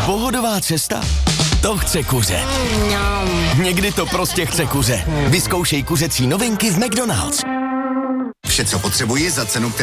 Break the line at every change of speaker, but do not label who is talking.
Pohodová cesta? To chce kuře. Někdy to prostě chce kuře. Vyzkoušej kuřecí novinky v McDonald's.
Vše, co potřebuji za cenu,